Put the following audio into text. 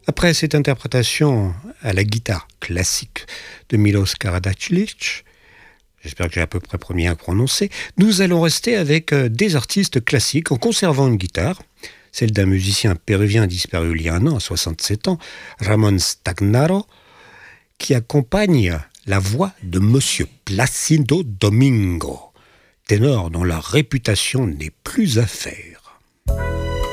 Après cette interprétation à la guitare classique de Milos Karađorđević, j'espère que j'ai à peu près bien prononcé, nous allons rester avec des artistes classiques en conservant une guitare, celle d'un musicien péruvien disparu il y a un an, à 67 ans, Ramón Stagnaro, qui accompagne la voix de Monsieur Plácido Domingo, ténor dont la réputation n'est plus à faire.